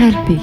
RLP.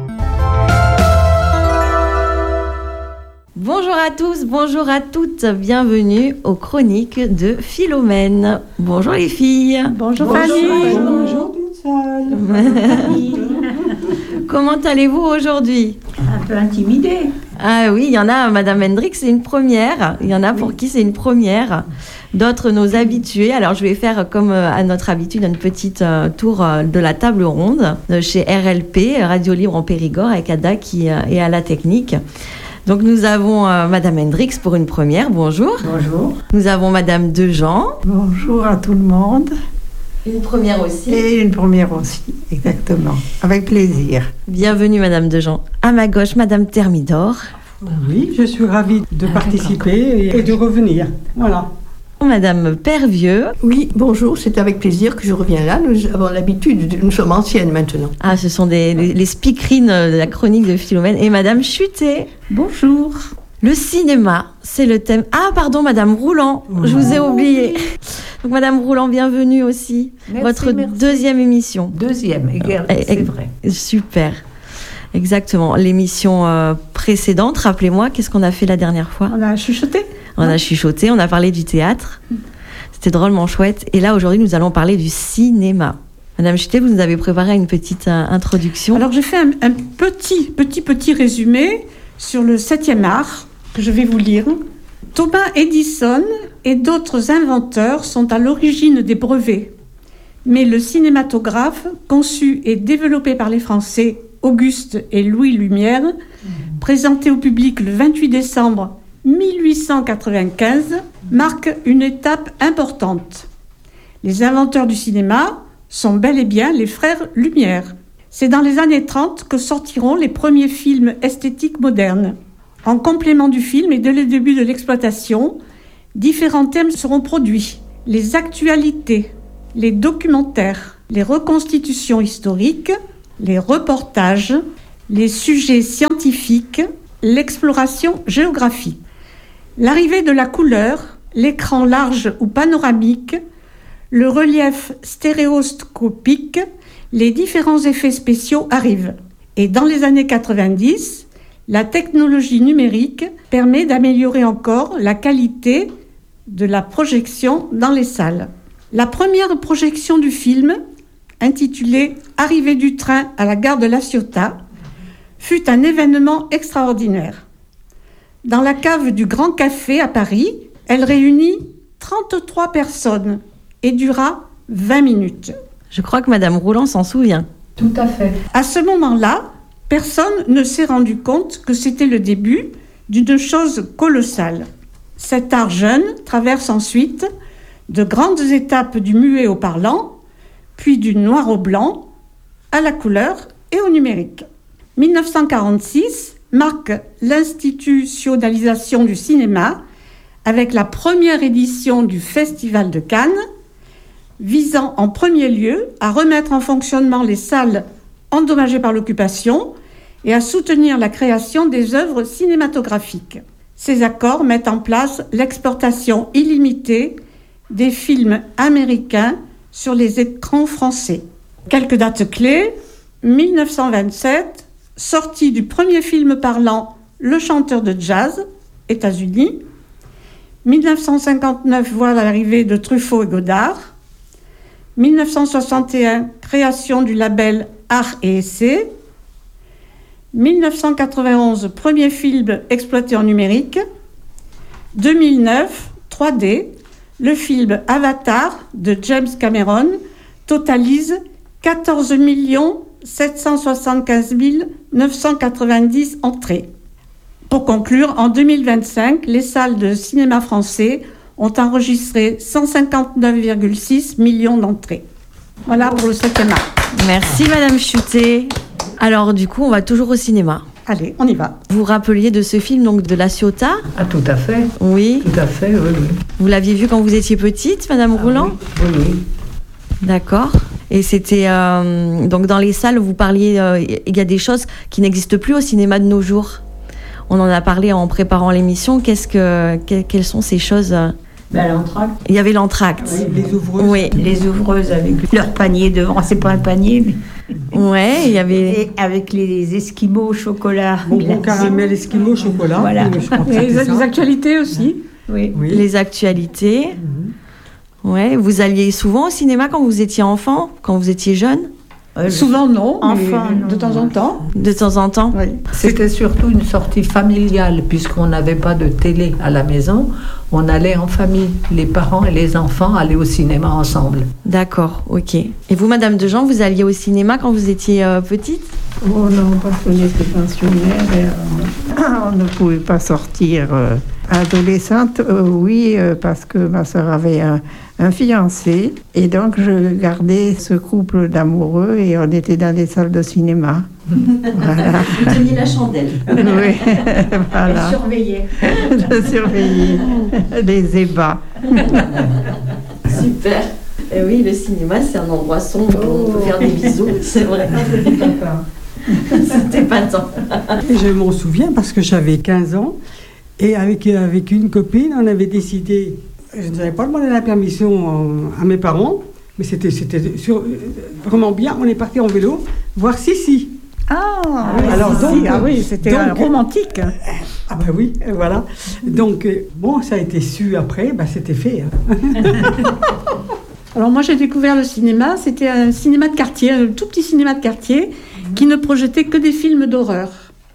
Bonjour à tous, bonjour à toutes, bienvenue aux chroniques de Philomène. Bonjour les filles. Bonjour Fanny. Bonjour toute seule. Comment allez-vous aujourd'hui ? Un peu intimidée. Ah oui, il y en a, Madame Hendrix, c'est une première. Il y en a pour qui c'est une première. D'autres, nos habitués. Alors, je vais faire comme à notre habitude, une petite tour de la table ronde chez RLP, Radio Libre en Périgord, avec Ada qui est à la technique. Donc, nous avons Madame Hendrix pour une première. Bonjour. Bonjour. Nous avons Madame Dejean. Bonjour à tout le monde. Une première aussi. Et une première aussi, exactement. Avec plaisir. Bienvenue, Madame Dejean. À ma gauche, Madame Thermidor. Oui, je suis ravie de participer et de revenir. Voilà. Madame Pervieux. Oui, bonjour, c'est avec plaisir que je reviens là. Nous avons l'habitude, nous sommes anciennes maintenant. Ah, ce sont les speakerines de la chronique de Philomène. Et Madame Chutet. Bonjour. Le cinéma, c'est le thème. Ah, pardon, Madame Rouland, je vous ai oublié. Donc, Madame Rouland, bienvenue aussi. Votre deuxième émission. Deuxième, c'est vrai. Super. Exactement. L'émission précédente, rappelez-moi, qu'est-ce qu'on a fait la dernière fois ? On a chuchoté. On a chuchoté, on a parlé du théâtre. C'était drôlement chouette. Et là, aujourd'hui, nous allons parler du cinéma. Madame Chutet, vous nous avez préparé une petite introduction. Alors, j'ai fait un petit résumé sur le 7e art que je vais vous lire. Thomas Edison et d'autres inventeurs sont à l'origine des brevets. Mais le cinématographe, conçu et développé par les Français Auguste et Louis Lumière, présenté au public le 28 décembre 1895, marque une étape importante. Les inventeurs du cinéma sont bel et bien les frères Lumière. C'est dans les années 30 que sortiront les premiers films esthétiques modernes. En complément du film et dès le début de l'exploitation, différents thèmes seront produits. Les actualités, les documentaires, les reconstitutions historiques, les reportages, les sujets scientifiques, l'exploration géographique. L'arrivée de la couleur, l'écran large ou panoramique, le relief stéréoscopique, les différents effets spéciaux arrivent. Et dans les années 90, la technologie numérique permet d'améliorer encore la qualité de la projection dans les salles. La première projection du film, intitulée « Arrivée du train à la gare de La Ciotat », fut un événement extraordinaire. Dans la cave du Grand Café à Paris, elle réunit 33 personnes et dura 20 minutes. Je crois que Madame Rouland s'en souvient. Tout à fait. À ce moment-là, personne ne s'est rendu compte que c'était le début d'une chose colossale. Cet art jeune traverse ensuite de grandes étapes du muet au parlant, puis du noir au blanc, à la couleur et au numérique. 1946 marque l'institutionnalisation du cinéma avec la première édition du Festival de Cannes, visant en premier lieu à remettre en fonctionnement les salles endommagées par l'occupation et à soutenir la création des œuvres cinématographiques. Ces accords mettent en place l'exportation illimitée des films américains sur les écrans français. Quelques dates clés. 1927, sortie du premier film parlant Le chanteur de jazz, États-Unis. 1959 voit l'arrivée de Truffaut et Godard. 1961, création du label Art et Essai. 1991, premier film exploité en numérique. 2009, 3D, le film Avatar de James Cameron totalise 14 775 990 entrées. Pour conclure, en 2025, les salles de cinéma français ont enregistré 159,6 millions d'entrées. Voilà pour le 7e art. Merci Madame Chutet. Alors du coup, on va toujours au cinéma. Allez, on y va. Vous vous rappeliez de ce film donc de La Ciotat ? Ah, tout à fait. Oui. Tout à fait, oui. Vous l'aviez vu quand vous étiez petite, Madame Rouland ? Oui. D'accord. Et c'était donc dans les salles, vous parliez, il y a des choses qui n'existent plus au cinéma de nos jours. On en a parlé en préparant l'émission. Quelles sont ces choses L'entracte. Il y avait l'entracte. Les ouvreuses. Oui. Les ouvreuses avec leur panier devant, c'est pas un panier, mais... Ouais, il y avait. Et avec les esquimaux au chocolat. Bonbons caramel, esquimaux, chocolat. Voilà. Je crois que Et c'était les ça. actualités aussi. Oui. Oui. Les actualités. Ouais, vous alliez souvent au cinéma quand vous étiez enfant, quand vous étiez jeune? Souvent non, mais Enfin, non, de temps en temps. De temps en temps? Oui. C'était surtout une sortie familiale, puisqu'on n'avait pas de télé à la maison. On allait en famille, les parents et les enfants allaient au cinéma ensemble. D'accord, ok. Et vous, Madame Dejean, vous alliez au cinéma quand vous étiez petite? Oh non, parce qu'on était pensionnaire et on ne pouvait pas sortir. Adolescente, oui, parce que ma soeur avait un fiancé. Et donc, je gardais ce couple d'amoureux et on était dans les salles de cinéma. Voilà. Vous teniez la chandelle. Oui, voilà. Surveillée. Je surveillais les ébats. Super. Et oui, le cinéma, c'est un endroit sombre où on peut faire des bisous, c'est vrai. C'était pas tant. Et je m'en souviens parce que j'avais 15 ans et avec une copine, on avait décidé, je n'avais pas demandé la permission à mes parents, mais c'était vraiment bien, on est parti en vélo voir Sissi. Ah, Alors, donc, c'était donc, romantique. Ah ben oui, voilà. Donc, bon, ça a été su après, c'était fait. Hein. Alors moi j'ai découvert le cinéma, c'était un cinéma de quartier, un tout petit cinéma de quartier qui ne projetait que des films d'horreur.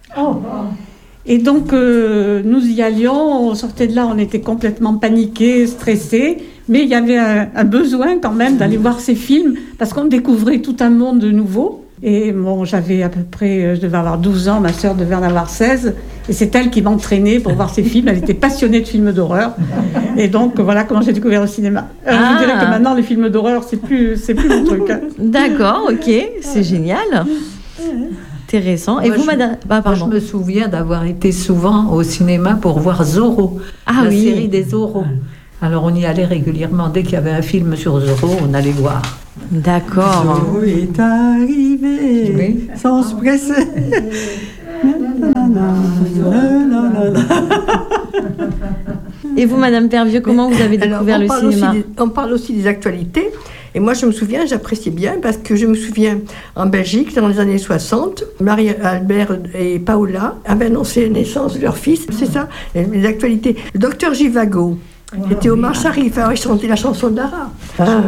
Et donc nous y allions, on sortait de là, on était complètement paniqués, stressés, mais il y avait un besoin quand même d'aller voir ces films parce qu'on découvrait tout un monde nouveau. Et bon, j'avais à peu près, je devais avoir 12 ans, ma sœur devait en avoir 16, et c'est elle qui m'entraînait pour voir ces films. Elle était passionnée de films d'horreur, et donc voilà comment j'ai découvert le cinéma. Je dirais que maintenant les films d'horreur c'est plus mon truc. Hein. D'accord, ok, c'est génial. Intéressant. Et Moi, vous, je- Madame? Moi, Pardon. je me souviens d'avoir été souvent au cinéma pour voir Zorro, Ah la oui. série des Zorro. Alors on y allait régulièrement. Dès qu'il y avait un film sur Zorro, on allait voir. D'accord. Zorro est arrivé Oui. sans se presser. Et vous, Madame Pervieux, comment vous avez découvert le cinéma? On parle aussi des actualités. Et moi, je me souviens, j'appréciais bien parce que je me souviens, en Belgique, dans les années 60, Marie-Albert et Paola avaient annoncé la naissance de leur fils. C'est ça, les actualités. Le docteur Givago était au Marche Arrive. Alors, ils chantaient la chanson d'Ara.